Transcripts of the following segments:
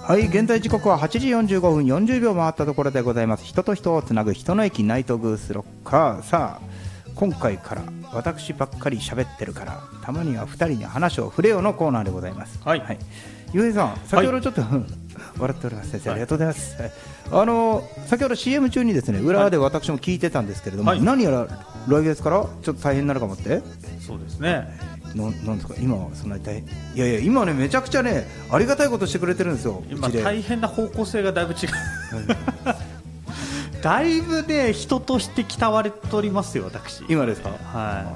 はい、現在時刻は8時45分40秒回ったところでございます。人と人をつなぐ人の駅ナイトグースロッカー。さあ、今回から私ばっかり喋ってるからたまには2人に話を触れようのコーナーでございます。 はい、 はい、ゆうへいさん、先ほどちょっと、はい、笑っております。先生、ありがとうございます。はい、先ほど CM 中にですね、裏で私も聞いてたんですけれども、はい、何やら来月からちょっと大変になるかもって。 そうですね。 なんですか今はそんなに大変。いやいや、今ね、めちゃくちゃね、ありがたいことしてくれてるんですよ。 今大変な方向性がだいぶ違うだいぶね、人として鍛われておりますよ、私。 今ですか。 はい。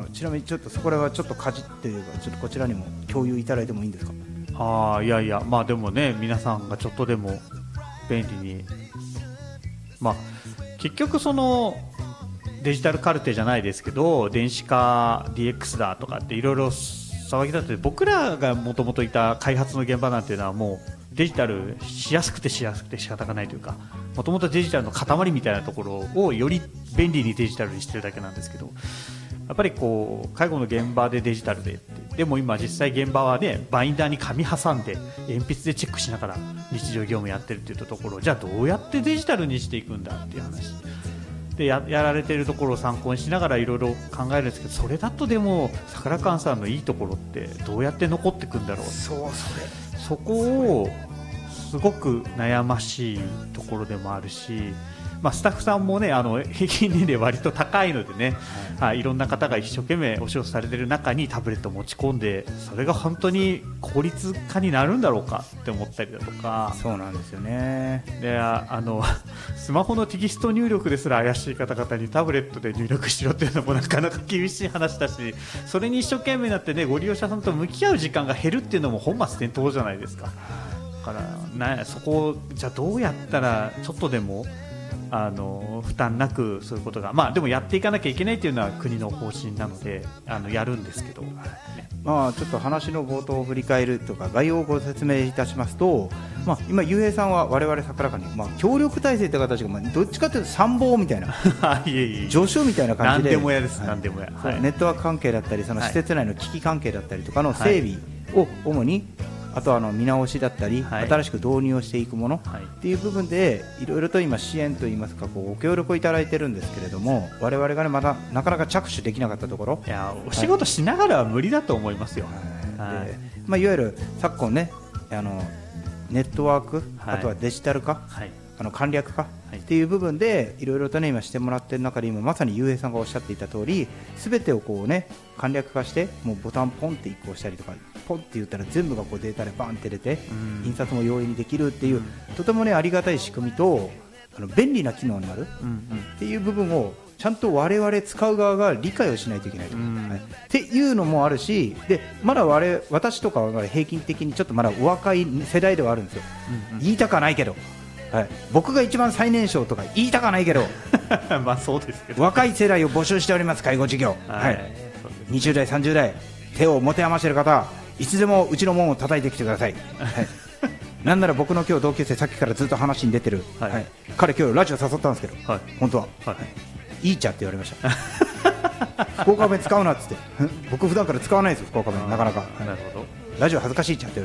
ちなみにちょっとそこらはちょっとかじっていうか、ちょっとこちらにも共有いただいてもいいんですか。 いやいや、まあでもね、皆さんがちょっとでも便利に、まあ結局そのデジタルカルテじゃないですけど、電子化 DX だとかっていろいろ騒ぎだって、僕らがもともといた開発の現場なんていうのはもうデジタルしやすくて仕方がないというか、もともとデジタルの塊みたいなところをより便利にデジタルにしてるだけなんですけど、やっぱりこう介護の現場でデジタルで、でも今実際現場はね、バインダーに紙挟んで鉛筆でチェックしながら日常業務やってるっていうところ、じゃあどうやってデジタルにしていくんだっていう話で、やられているところを参考にしながらいろいろ考えるんですけど、それだとでも桜館さんのいいところってどうやって残っていくんだろう。そこをすごく悩ましいところでもあるし、まあ、スタッフさんもね、平均年齢割と高いのでね、いろんな方が一生懸命お仕事されている中にタブレットを持ち込んで、それが本当に効率化になるんだろうかって思ったりだとか。 そうなんですよね。 で、スマホのテキスト入力ですら怪しい方々にタブレットで入力しろっていうのもなかなか厳しい話だし、それに一生懸命になってね、ご利用者さんと向き合う時間が減るっていうのも本末転倒じゃないですか。だからそこをじゃあどうやったらちょっとでも負担なくそういうことが、まあでもやっていかなきゃいけないというのは国の方針なのでやるんですけど、ね、 まあちょっと話の冒頭を振り返るとか概要をご説明いたしますと、まあ、今ゆうへいさんは我々桜館に、まあ、協力体制という形が、まあ、どっちかというと参謀みたいな助手みたいな感じで、 何でもやです、何でもや、 はい、ネットワーク関係だったり、その施設内の機器関係だったりとかの整備を主に、あとは見直しだったり、新しく導入をしていくものっていう部分でいろいろと今支援といいますか、こうご協力をいただいてるんですけれども、我々がねまだなかなか着手できなかったところ、 いやお仕事しながらは無理だと思いますよ。 で、まあ、いわゆる昨今ね、ネットワーク、あとはデジタル化、簡略化っていう部分でいろいろとね今してもらっている中で、今まさにゆうへいさんがおっしゃっていた通り、全てをこうね簡略化して、もうボタンポンって移行したりとか、ポンって言ったら全部がこうデータでバンって出て、印刷も容易にできるっていう、とてもねありがたい仕組みと便利な機能になるっていう部分をちゃんと我々使う側が理解をしないといけないと、っていうのもあるし、でまだ私とかは平均的にちょっとまだお若い世代ではあるんですよ。言いたかないけど、はい、僕が一番最年少とか言いたかないけどまあそうですけど、 若い世代を募集しております、介護事業、はい、20代30代手を持て余している方、いつでもうちの門を叩いてきてください、はい、なんなら僕の今日同級生、さっきからずっと話に出てる、はいはい、彼今日ラジオ誘ったんですけど、はい、本当は、はい、いいちゃって言われました福岡弁使うなっつって僕普段から使わないですよ、福岡弁なかなか、はい、なるほど、ラジオ恥ずかしいっちゃって